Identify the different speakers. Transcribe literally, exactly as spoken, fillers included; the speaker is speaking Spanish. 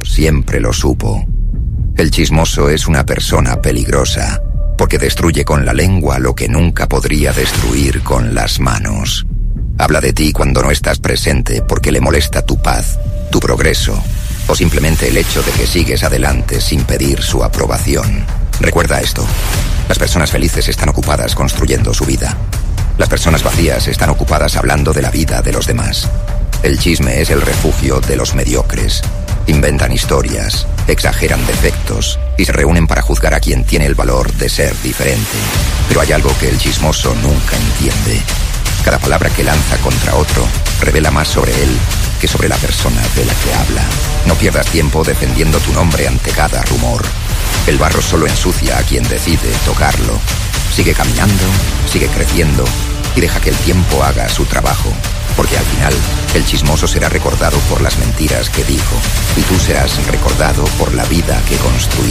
Speaker 1: siempre lo supo. El chismoso es una persona peligrosa, porque destruye con la lengua lo que nunca podría destruir con las manos. Habla de ti cuando no estás presente porque le molesta tu paz, tu progreso, o simplemente el hecho de que sigues adelante sin pedir su aprobación. Recuerda esto: las personas felices están ocupadas construyendo su vida. Las personas vacías están ocupadas hablando de la vida de los demás. El chisme es el refugio de los mediocres. Inventan historias, exageran defectos y se reúnen para juzgar a quien tiene el valor de ser diferente. Pero hay algo que el chismoso nunca entiende. Cada palabra que lanza contra otro revela más sobre él que sobre la persona de la que habla. No pierdas tiempo defendiendo tu nombre ante cada rumor. El barro solo ensucia a quien decide tocarlo. Sigue caminando, sigue creciendo y deja que el tiempo haga su trabajo. Porque al final, el chismoso será recordado por las mentiras que dijo y tú serás recordado por la vida que construiste.